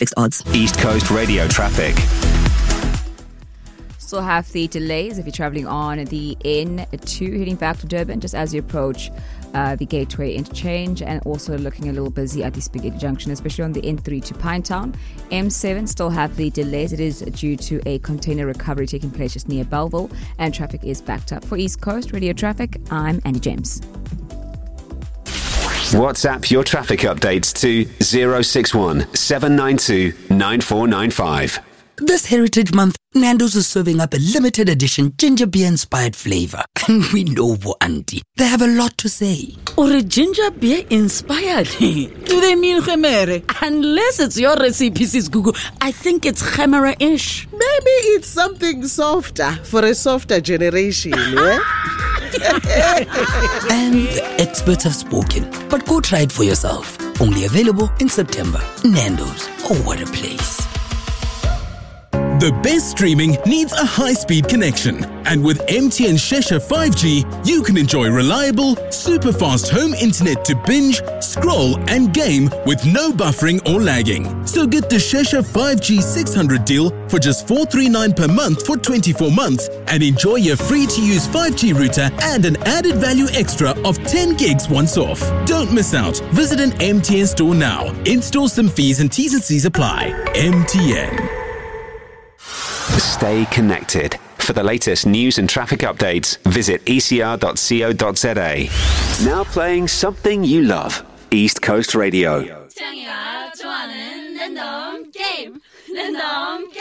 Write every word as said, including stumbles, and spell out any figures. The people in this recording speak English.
traffic's odds. East Coast Radio traffic. Still have the delays if you're travelling on the N two heading back to Durban, just as you approach uh, the Gateway interchange, and also looking a little busy at the Spaghetti Junction, especially on the N three to Pinetown. M seven still have the delays. It is due to a container recovery taking place just near Belleville, and traffic is backed up. For East Coast Radio Traffic, I'm Andy James. WhatsApp your traffic updates to zero six one seven nine two nine four nine five. This Heritage Month, Nando's is serving up a limited edition ginger beer inspired flavor. And we know what, Auntie, they have a lot to say. Or a ginger beer inspired? Do they mean Khemere? Unless it's your recipe, sis Google, I think it's Khemera-ish. Maybe it's something softer for a softer generation, yeah? And the experts have spoken. But go try it for yourself. Only available in September. Nando's. Oh, what a place. The best streaming needs a high-speed connection. And with M T N Shesha five G, you can enjoy reliable, super-fast home internet to binge, scroll and game with no buffering or lagging. So get the Shesha five G six hundred deal for just four hundred thirty-nine dollars per month for twenty-four months and enjoy your free-to-use five G router and an added value extra of ten gigs once off. Don't miss out. Visit an M T N store now. In-store some fees and T's and C's apply. M T N. Stay connected. For the latest news and traffic updates, visit e c r dot co dot z a. Now playing something you love. East Coast Radio. 창이가 좋아하는 랜덤 게임. 랜덤 게임.